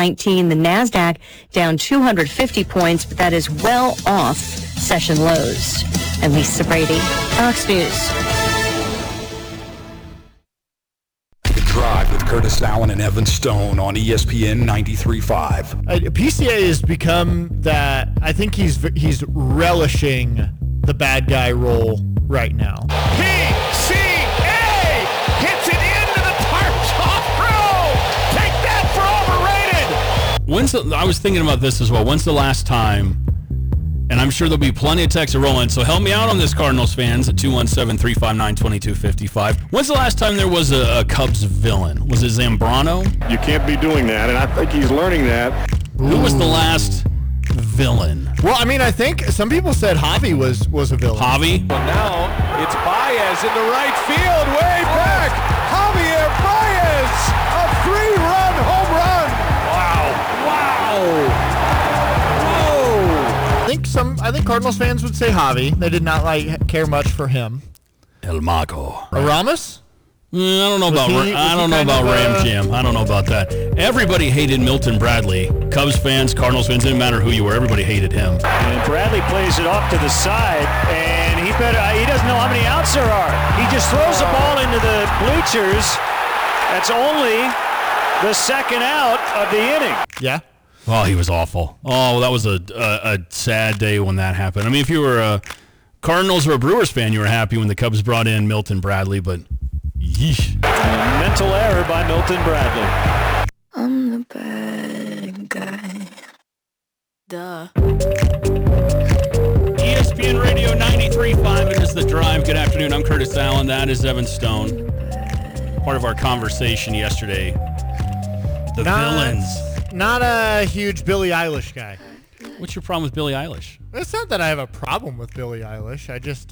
19. The NASDAQ down 250 points, but that is well off session lows. And Lisa Brady, Fox News. Drive with Curtis Allen and Evan Stone on ESPN 93.5. PCA has become that. I think he's relishing the bad guy role right now. PCA hits it into the tarps off row. Take that for overrated. I was thinking about this as well. When's the last time? And I'm sure there'll be plenty of texts rolling, so help me out on this, Cardinals fans, at 217-359-2255. When's the last time there was a Cubs villain? Was it Zambrano? You can't be doing that, and I think he's learning that. Who was the last villain? Well, I mean, I think some people said Javi was a villain. Javi? Well, now it's Baez in the right field, way back. Javier Baez, a 3-run home run. Wow. I think Cardinals fans would say Javi. They did not care much for him. El Mago. Right? Ramos? I don't know about Ram Jam. I don't know about that. Everybody hated Milton Bradley. Cubs fans, Cardinals fans, didn't matter who you were. Everybody hated him. And Bradley plays it off to the side, and he doesn't know how many outs there are. He just throws the ball into the bleachers. That's only the second out of the inning. Yeah. Oh, he was awful. Oh, that was a sad day when that happened. I mean, if you were a Cardinals or a Brewers fan, you were happy when the Cubs brought in Milton Bradley, but yeesh. Mental error by Milton Bradley. I'm the bad guy. Duh. ESPN Radio 93.5, it is The Drive. Good afternoon. I'm Curtis Allen. That is Evan Stone. Part of our conversation yesterday. The villains. Not a huge Billie Eilish guy. What's your problem with Billie Eilish? It's not that I have a problem with Billie Eilish. I just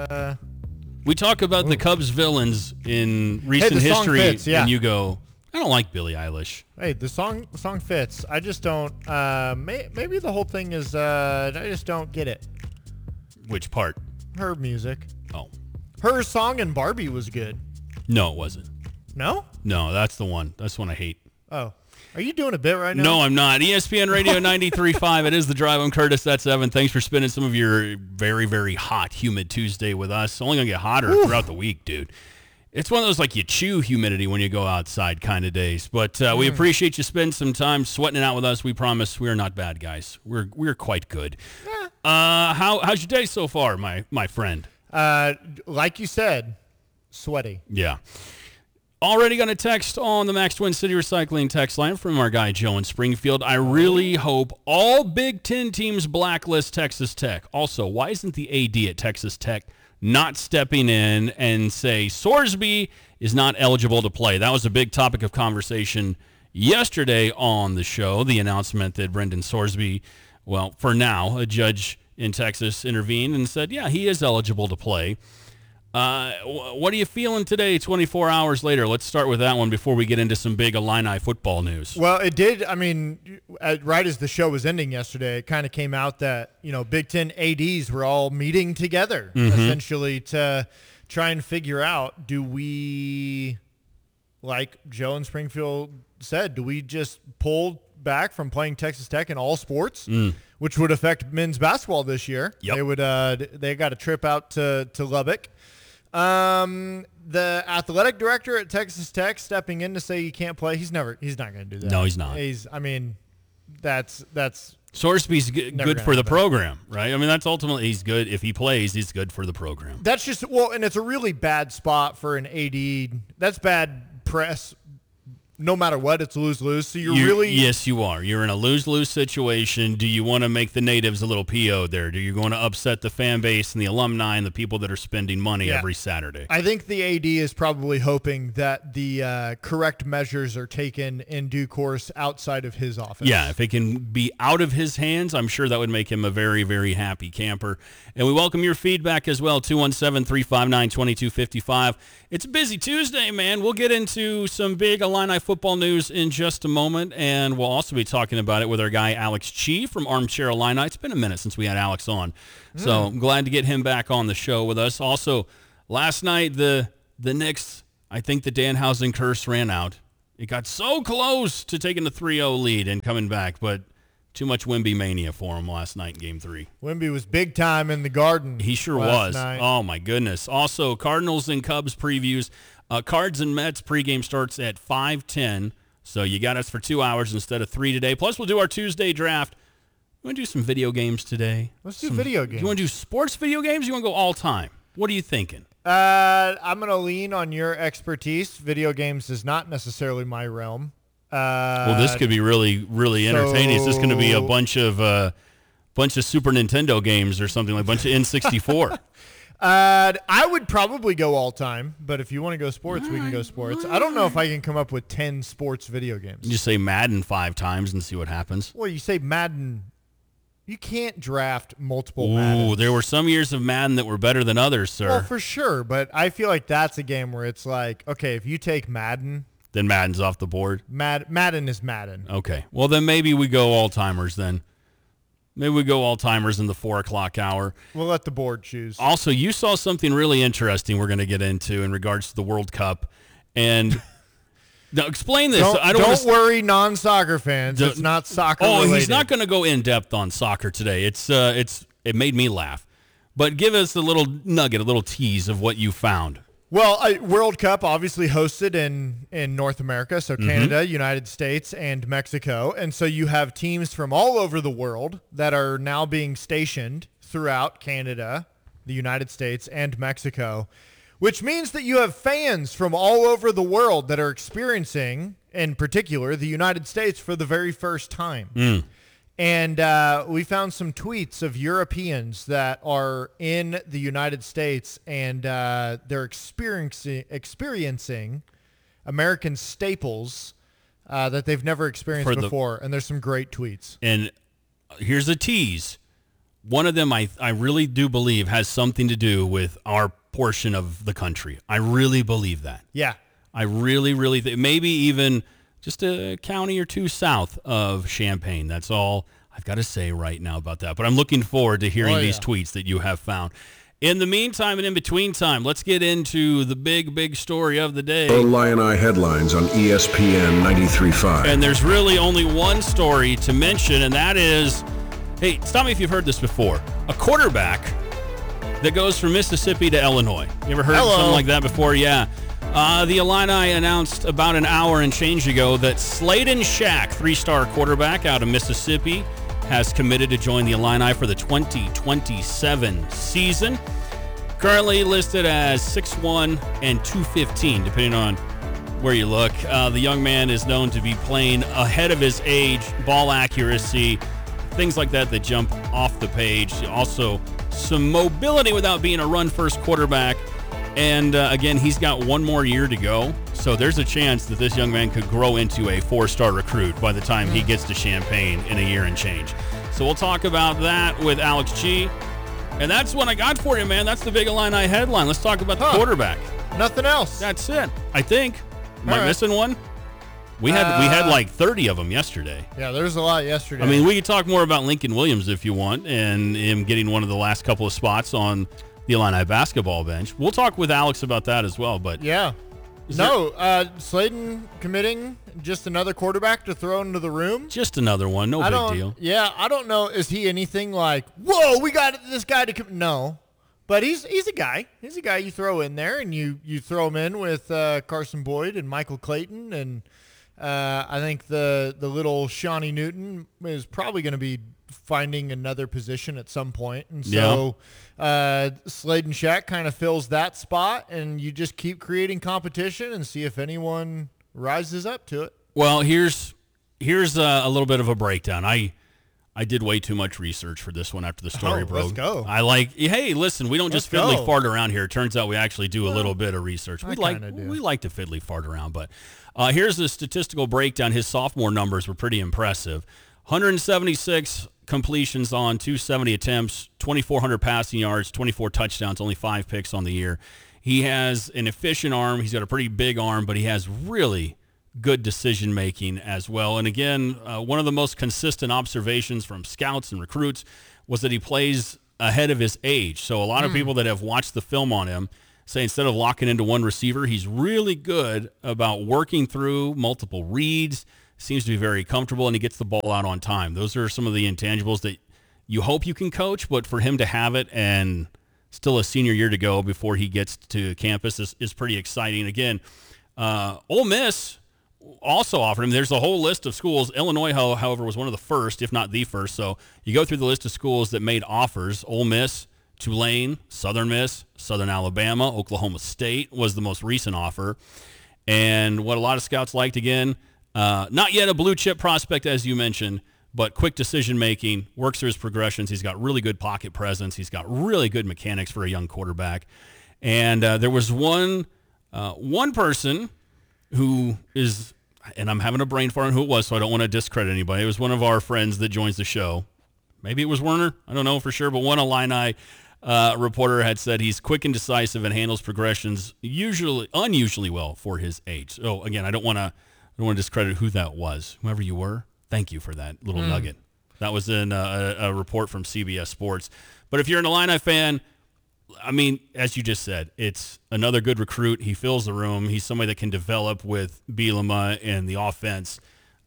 we talk about the Cubs villains in recent history, fits, yeah. And you go, I don't like Billie Eilish. Hey, the song fits. I just don't. Maybe the whole thing is I just don't get it. Which part? Her music. Oh, her song in Barbie was good. No, it wasn't. No? No, that's the one. That's the one I hate. Oh. Are you doing a bit right now? No, I'm not. ESPN Radio 93.5. It is The Drive. I'm Curtis. That's Evan. Thanks for spending some of your very, very hot, humid Tuesday with us. It's only going to get hotter throughout the week, dude. It's one of those like you chew humidity when you go outside kind of days. But we appreciate you spending some time sweating it out with us. We promise we are not bad guys. We're quite good. How's your day so far, my friend? Like you said, sweaty. Yeah. Already got a text on the Max Twin City Recycling text line from our guy Joe in Springfield. I really hope all Big Ten teams blacklist Texas Tech. Also, why isn't the AD at Texas Tech not stepping in and say Sorsby is not eligible to play? That was a big topic of conversation yesterday on the show, the announcement that Brendan Sorsby, well, for now, a judge in Texas intervened and said, yeah, he is eligible to play. What are you feeling today, 24 hours later? Let's start with that one before we get into some big Illini football news. Well, it did. I mean, right as the show was ending yesterday, it kind of came out that, Big Ten ADs were all meeting together, essentially, to try and figure out, do we, like Joe in Springfield said, do we just pull back from playing Texas Tech in all sports, which would affect men's basketball this year? Yep. They got a trip out to Lubbock. The athletic director at Texas Tech stepping in to say he can't play. He's not going to do that. No, he's not. That's Sorsby's good for the program, right? I mean, that's ultimately he's good. If he plays, he's good for the program. That's just, and it's a really bad spot for an AD. That's bad press. No matter what, it's lose-lose. So Yes, you are. You're in a lose-lose situation. Do you want to make the natives a little PO there? Do you want to upset the fan base and the alumni and the people that are spending money every Saturday? I think the AD is probably hoping that the correct measures are taken in due course outside of his office. Yeah, if it can be out of his hands, I'm sure that would make him a very, very happy camper. And we welcome your feedback as well, 217-359-2255. It's a busy Tuesday, man. We'll get into some big Illini football news in just a moment, and we'll also be talking about it with our guy Alex Chi from Armchair Illini. It's been a minute since we had Alex on, so I'm glad to get him back on the show with us. Also, last night the Knicks, I think the Danhausen curse ran out It got so close to taking the 3-0 lead and coming back, but too much Wemby mania for him last night in Game 3. Wemby was big time in the Garden. He sure last was. night. Oh, my goodness. Also, Cardinals and Cubs previews. Cards and Mets pregame starts at 5:10, so you got us for 2 hours instead of 3 today. Plus, we'll do our Tuesday draft. You want to do some video games today? Let's do video games. You want to do sports video games? You want to go all time? What are you thinking? I'm going to lean on your expertise. Video games is not necessarily my realm. Well, this could be really, really entertaining. It's just going to be a bunch of Super Nintendo games or something, like a bunch of N64. I would probably go all time, but if you want to go sports, we can go sports. I don't know if I can come up with 10 sports video games. You just say Madden 5 times and see what happens. Well, you say Madden. You can't draft multiple Ooh, Maddens. there were some years of Madden that were better than others, sir. Well, for sure, but I feel like that's a game where it's like, okay, if you take Madden, then Madden's off the board. Madden is Madden. Okay. Well, then maybe we go all-timers then. Maybe we go all-timers in the 4 o'clock hour. We'll let the board choose. Also, you saw something really interesting we're going to get into in regards to the World Cup. And now explain this. Don't worry, non-soccer fans. It's not soccer related. He's not going to go in-depth on soccer today. It made me laugh. But give us a little nugget, a little tease of what you found. Well, World Cup obviously hosted in North America, so Canada, United States, and Mexico. And so you have teams from all over the world that are now being stationed throughout Canada, the United States, and Mexico, which means that you have fans from all over the world that are experiencing, in particular, the United States for the very first time. And we found some tweets of Europeans that are in the United States, and they're experiencing American staples that they've never experienced before. And there's some great tweets. And here's a tease. One of them I really do believe has something to do with our portion of the country. I really believe that. Yeah. I really, really think. Maybe even just a county or two south of Champaign. That's all I've got to say right now about that. But I'm looking forward to hearing these tweets that you have found. In the meantime and in between time, let's get into the big story of the day. Illini headlines on ESPN 93.5. And there's really only one story to mention, and that is, hey, stop me if you've heard this before, a quarterback that goes from Mississippi to Illinois. You ever heard of something like that before? Yeah. The Illini announced about an hour and change ago that Sladen Shack, 3-star quarterback out of Mississippi, has committed to join the Illini for the 2027 season. Currently listed as 6'1" and 215, depending on where you look. The young man is known to be playing ahead of his age, ball accuracy, things like that jump off the page. Also, some mobility without being a run-first quarterback. And again, he's got one more year to go, so there's a chance that this young man could grow into a 4-star recruit by the time he gets to Champaign in a year and change. So we'll talk about that with Alex G. And that's what I got for you, man. That's the big Illini headline. Let's talk about the quarterback. Nothing else. That's it, I think. Am I missing one? We had like 30 of them yesterday. Yeah, there was a lot yesterday. I mean, we could talk more about Lincoln Williams if you want, and him getting one of the last couple of spots on the Illini basketball bench. We'll talk with Alex about that as well. But yeah. Sladen committing just another quarterback to throw into the room. Just another one. No big deal. Yeah, I don't know. Is he anything like, whoa, we got this guy to come? No. But he's a guy. He's a guy you throw in there, and you throw him in with Carson Boyd and Michael Clayton. And I think the little Shawnee Newton is probably going to be finding another position at some point. And so Sladen Shack kind of fills that spot, and you just keep creating competition and see if anyone rises up to it. Well, here's a little bit of a breakdown. I did way too much research for this one after the story broke. Let's go. Hey, listen, we don't just fiddly fart around here. It turns out we actually do a little bit of research. We like to fiddly fart around, but here's the statistical breakdown. His sophomore numbers were pretty impressive. 176 completions on 270 attempts, 2,400 passing yards, 24 touchdowns, only 5 picks on the year. He has an efficient arm. He's got a pretty big arm, but he has really good decision-making as well. And again, one of the most consistent observations from scouts and recruits was that he plays ahead of his age. So a lot of people that have watched the film on him say instead of locking into one receiver, he's really good about working through multiple reads, seems to be very comfortable, and he gets the ball out on time. Those are some of the intangibles that you hope you can coach, but for him to have it and still a senior year to go before he gets to campus is pretty exciting. Again, Ole Miss also offered him. There's a whole list of schools. Illinois, however, was one of the first, if not the first. So you go through the list of schools that made offers. Ole Miss, Tulane, Southern Miss, Southern Alabama, Oklahoma State was the most recent offer. And what a lot of scouts liked, again, not yet a blue chip prospect, as you mentioned, but quick decision-making, works through his progressions. He's got really good pocket presence. He's got really good mechanics for a young quarterback. And there was one person who is, and I'm having a brain fart on who it was, so I don't want to discredit anybody. It was one of our friends that joins the show. Maybe it was Werner. I don't know for sure, but one Illini reporter had said he's quick and decisive and handles progressions unusually well for his age. So again, I don't want to discredit who that was. Whoever you were, thank you for that little nugget. That was in a report from CBS Sports. But if you're an Illini fan, I mean, as you just said, it's another good recruit. He fills the room. He's somebody that can develop with Bielema and the offense.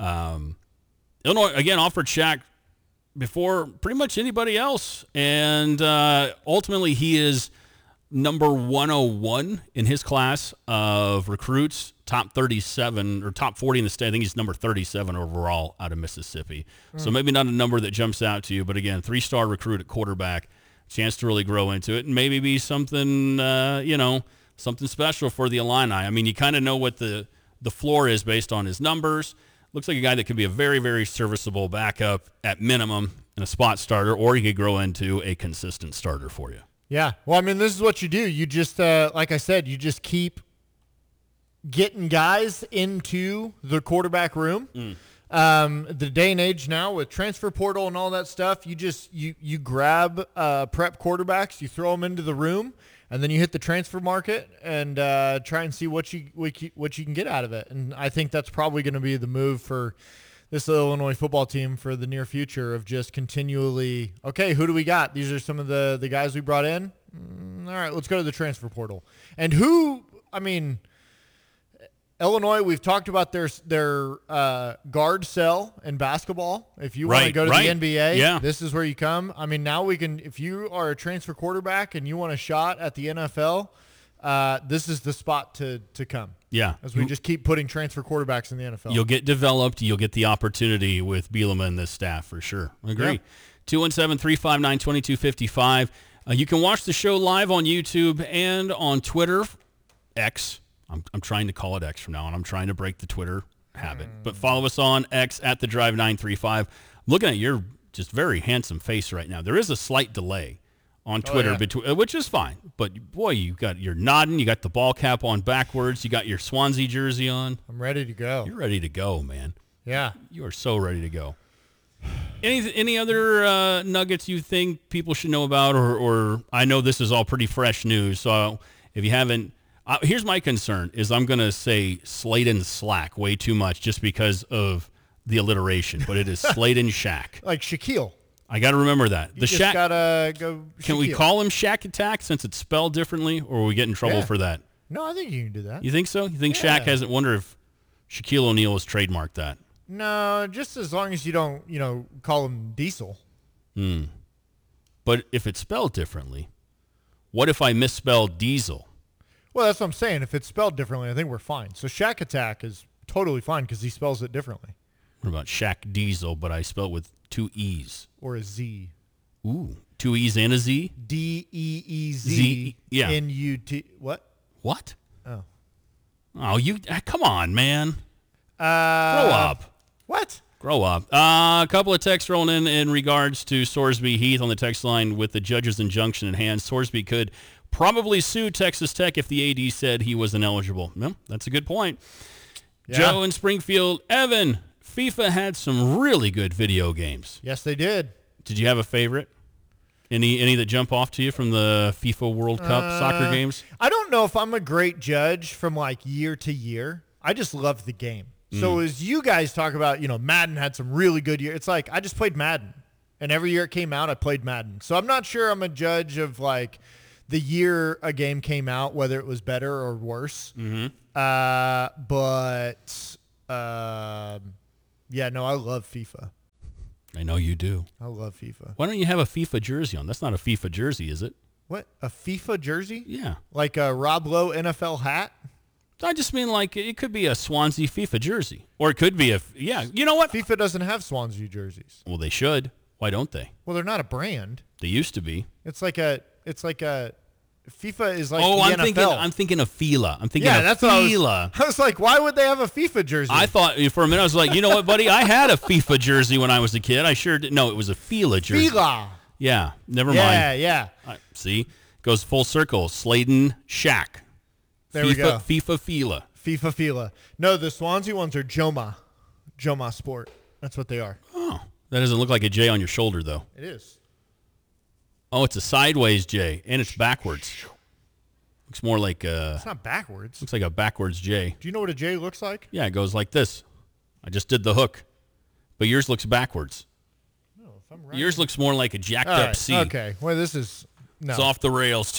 Illinois, again, offered Shaq before pretty much anybody else. And ultimately, he is number 101 in his class of recruits, top 37 or top 40 in the state. I think he's number 37 overall out of Mississippi. So maybe not a number that jumps out to you, but again, 3-star recruit at quarterback, chance to really grow into it and maybe be something, something special for the Illini. I mean, you kind of know what the floor is based on his numbers. Looks like a guy that could be a very, very serviceable backup at minimum and a spot starter, or he could grow into a consistent starter for you. Yeah. Well, I mean, this is what you do. You just, like I said, you just keep getting guys into the quarterback room. The day and age now with transfer portal and all that stuff, you grab prep quarterbacks, you throw them into the room, and then you hit the transfer market and try and see what you can get out of it. And I think that's probably going to be the move for this Illinois football team for the near future, of just continually, okay, who do we got? These are some of the guys we brought in. All right, let's go to the transfer portal. And Illinois, we've talked about their guard cell in basketball. If you want to go to the NBA, this is where you come. I mean, now we can, if you are a transfer quarterback and you want a shot at the NFL, this is the spot to come. Yeah. As we just keep putting transfer quarterbacks in the NFL. You'll get developed. You'll get the opportunity with Bielema and this staff for sure. I agree. 217-359-2255. You can watch the show live on YouTube and on Twitter, X. I'm trying to call it X from now on. I'm trying to break the Twitter habit. But follow us on X at the Drive 935. Looking at your just very handsome face right now. There is a slight delay on Twitter, which is fine. But boy, you're nodding. You got the ball cap on backwards. You got your Swansea jersey on. I'm ready to go. You're ready to go, man. Yeah. You are so ready to go. Any other nuggets you think people should know about, or I know this is all pretty fresh news, so if you haven't, here's my concern, is I'm going to say Sladen Slack way too much just because of the alliteration, but it is Sladen Shaq. Like Shaquille. I got to remember that. You just got to go Shaquille. Can we call him Shaq Attack since it's spelled differently, or will we get in trouble for that? No, I think you can do that. You think so? You think Shaq hasn't, wonder if Shaquille O'Neal has trademarked that? No, just as long as you don't, call him Diesel. But if it's spelled differently, what if I misspelled Diesel? Well, that's what I'm saying. If it's spelled differently, I think we're fine. So Shaq Attack is totally fine because he spells it differently. What about Shaq Diesel, but I spell it with 2 E's? Or a Z. Ooh, 2 E's and a Z? D-E-E-Z. Yeah. N-U-T. What? What? Oh. Oh, come on, man. Grow up. What? Grow up. A couple of texts rolling in regards to Sorsby Heath on the text line with the judge's injunction in hand. Sorsby could probably sue Texas Tech if the AD said he was ineligible. Well, that's a good point. Yeah. Joe in Springfield. Evan, FIFA had some really good video games. Yes, they did. Did you have a favorite? Any that jump off to you from the FIFA World Cup soccer games? I don't know if I'm a great judge from like year to year. I just love the game. So as you guys talk about, Madden had some really good years. It's like I just played Madden. And every year it came out, I played Madden. So I'm not sure I'm a judge of like the year a game came out, whether it was better or worse. Mm-hmm. Yeah, no, I love FIFA. I know you do. I love FIFA. Why don't you have a FIFA jersey on? That's not a FIFA jersey, is it? What? A FIFA jersey? Yeah. Like a Rob Lowe NFL hat? I just mean like it could be a Swansea FIFA jersey. Or it could be you know what? FIFA doesn't have Swansea jerseys. Well, they should. Why don't they? Well, they're not a brand. They used to be. It's like a FIFA is like the NFL. I'm thinking of Fila. I'm thinking Yeah, of that's what Fila. I was like, why would they have a FIFA jersey? I thought for a minute, I was like, you know what, buddy? I had a FIFA jersey when I was a kid. I sure did. No, it was a Fila jersey. Fila. Yeah, never Yeah, mind. yeah. See? Goes full circle. Sladen Shack. There we go. FIFA Fila. FIFA Fila. No, the Swansea ones are Joma. Joma Sport. That's what they are. Oh, that doesn't look like a J on your shoulder, though. It is. Oh, it's a sideways J, and it's backwards. Looks more like It's not backwards. looks like a backwards J. Do you know what a J looks like? Yeah, it goes like this. I just did the hook. But yours looks backwards. No, if I'm right. Yours looks more like a jacked All up right, C. okay. Well, this is... No. It's off the rails.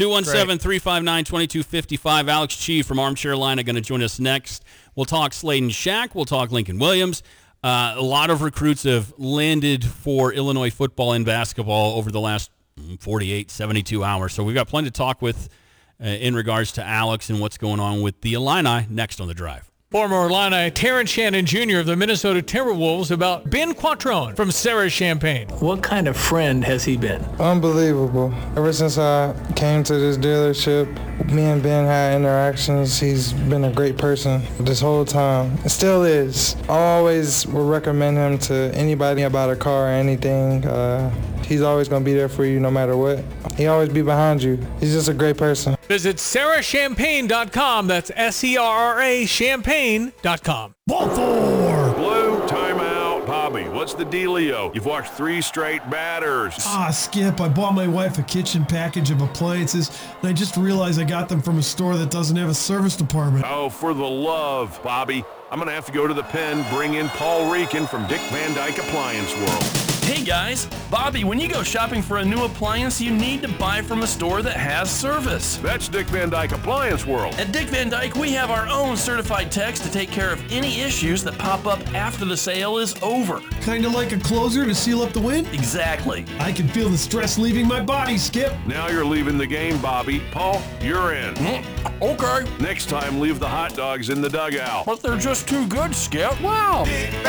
217-359-2255. Alex Chi from Armchair Line are going to join us next. We'll talk Sladen Shack. We'll talk Lincoln Williams. A lot of recruits have landed for Illinois football and basketball over the last 48, 72 hours. So we've got plenty to talk with in regards to Alex and what's going on with the Illini next on The Drive. Former Illini Terrence Shannon Jr. of the Minnesota Timberwolves about Ben Quattrone from Sarah Champagne. What kind of friend has he been? Unbelievable. Ever since I came to this dealership, me and Ben had interactions. He's been a great person this whole time. It still is. I always will recommend him to anybody about a car or anything. He's always going to be there for you no matter what. He always be behind you. He's just a great person. Visit SarahChampagne.com. That's SERRA Champagne.com. Ball 4. Blue, timeout. Bobby, what's the dealio? You've watched 3 straight batters. Skip, I bought my wife a kitchen package of appliances, and I just realized I got them from a store that doesn't have a service department. Oh, for the love, Bobby. I'm going to have to go to the pen, bring in Paul Reekin from Dick Van Dyke Appliance World. Hey guys, Bobby, when you go shopping for a new appliance, you need to buy from a store that has service. That's Dick Van Dyke Appliance World. At Dick Van Dyke, we have our own certified techs to take care of any issues that pop up after the sale is over. Kind of like a closer to seal up the wind? Exactly. I can feel the stress leaving my body, Skip. Now you're leaving the game, Bobby. Paul, you're in. Okay. Next time, leave the hot dogs in the dugout. But they're just too good, Skip. Wow. Dick